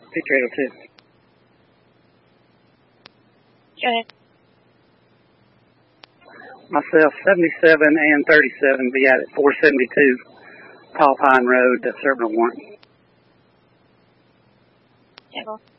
Picture 802. Go ahead. Myself, 77 and 37, be out at 472 Tall Pine Road, serving a warrant. Yeah.